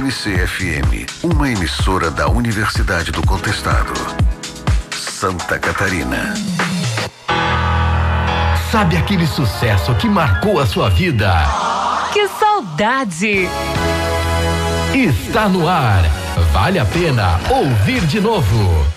MCFM, uma emissora da Universidade do Contestado. Santa Catarina. Sabe aquele sucesso que marcou a sua vida? Que saudade! Está no ar. Vale a pena ouvir de novo.